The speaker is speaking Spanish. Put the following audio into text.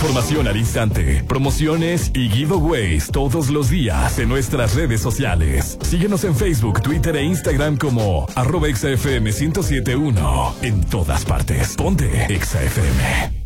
información al instante, promociones y giveaways todos los días en nuestras redes sociales. Síguenos en Facebook, Twitter e Instagram como @ExaFM 1071. En todas partes. Ponte Exa FM.